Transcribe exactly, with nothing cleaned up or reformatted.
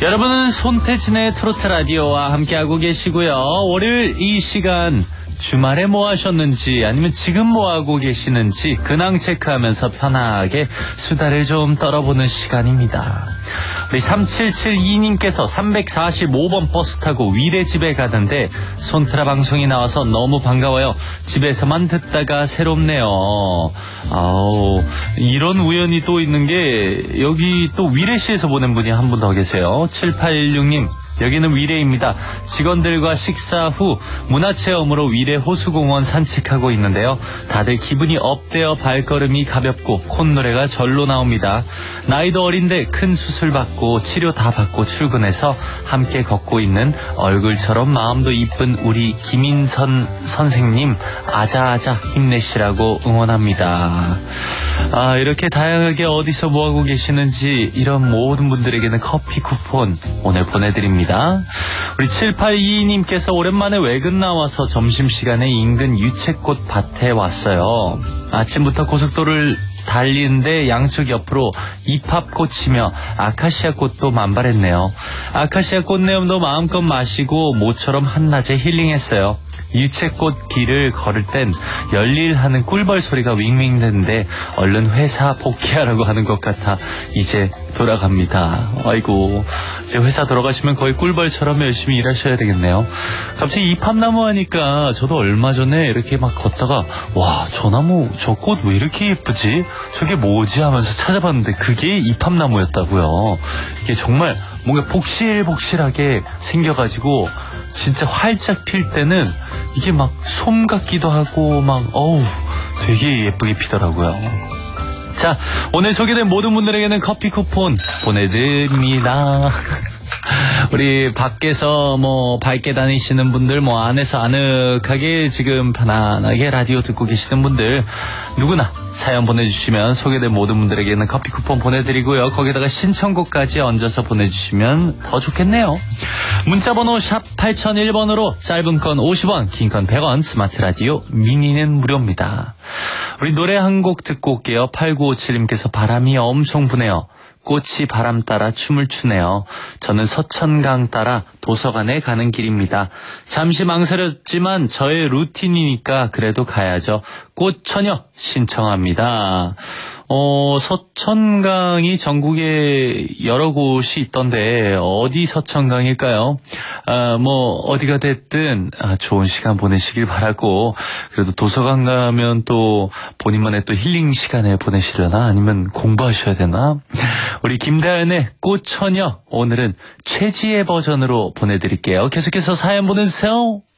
여러분은 손태진의 트로트 라디오와 함께하고 계시고요. 월요일 이 시간 주말에 뭐 하셨는지 아니면 지금 뭐 하고 계시는지 근황 체크하면서 편하게 수다를 좀 떨어보는 시간입니다. 우리 삼칠칠이 님께서 삼백사십오 번 버스 타고 위례 집에 가는데 손트라 방송이 나와서 너무 반가워요. 집에서만 듣다가 새롭네요. 아우, 이런 우연이 또 있는 게 여기 또 위례시에서 보낸 분이 한 분 더 계세요. 칠팔일육 님. 여기는 위례입니다. 직원들과 식사 후 문화체험으로 위례 호수공원 산책하고 있는데요. 다들 기분이 업되어 발걸음이 가볍고 콧노래가 절로 나옵니다. 나이도 어린데 큰 수술 받고 치료 다 받고 출근해서 함께 걷고 있는 얼굴처럼 마음도 이쁜 우리 김인선 선생님 아자아자 힘내시라고 응원합니다. 아, 이렇게 다양하게 어디서 뭐하고 계시는지 이런 모든 분들에게는 커피 쿠폰 오늘 보내드립니다. 우리 칠팔이이 님께서 오랜만에 외근 나와서 점심시간에 인근 유채꽃 밭에 왔어요. 아침부터 고속도로를 달리는데 양쪽 옆으로 이팝꽃이며 아카시아 꽃도 만발했네요. 아카시아 꽃내음도 마음껏 마시고 모처럼 한낮에 힐링했어요. 유채꽃 길을 걸을 땐 열일하는 꿀벌 소리가 윙윙대는데 얼른 회사 복귀하라고 하는 것 같아 이제 돌아갑니다. 아이고, 이제 회사 돌아가시면 거의 꿀벌처럼 열심히 일하셔야 되겠네요. 갑자기 이팝나무 하니까 저도 얼마 전에 이렇게 막 걷다가 와, 저 나무 저 꽃 왜 이렇게 예쁘지? 저게 뭐지? 하면서 찾아봤는데 그게 이팝나무였다고요. 이게 정말 뭔가 복실복실하게 생겨가지고 진짜 활짝 필 때는 이게 막 솜 같기도 하고 막 어우 되게 예쁘게 피더라고요. 자, 오늘 소개된 모든 분들에게는 커피 쿠폰 보내드립니다. 우리 밖에서 뭐 밝게 다니시는 분들, 뭐 안에서 아늑하게 지금 편안하게 라디오 듣고 계시는 분들 누구나 사연 보내주시면 소개된 모든 분들에게는 커피 쿠폰 보내드리고요. 거기다가 신청곡까지 얹어서 보내주시면 더 좋겠네요. 문자번호 샵 팔공공일 번으로 짧은 건 오십 원, 긴 건 백 원, 스마트 라디오 미니는 무료입니다. 우리 노래 한 곡 듣고 올게요. 팔구오칠 님께서 바람이 엄청 부네요. 꽃이 바람 따라 춤을 추네요. 저는 서천강 따라 도서관에 가는 길입니다. 잠시 망설였지만 저의 루틴이니까 그래도 가야죠. 꽃처녀 신청합니다. 어, 서천강이 전국에 여러 곳이 있던데 어디 서천강일까요? 아, 뭐 어디가 됐든 아, 좋은 시간 보내시길 바라고, 그래도 도서관 가면 또 본인만의 또 힐링 시간을 보내시려나 아니면 공부하셔야 되나? 우리 김다연의 꽃처녀 오늘은 최지혜 버전으로 보내드릴게요. 계속해서 사연 보내주세요.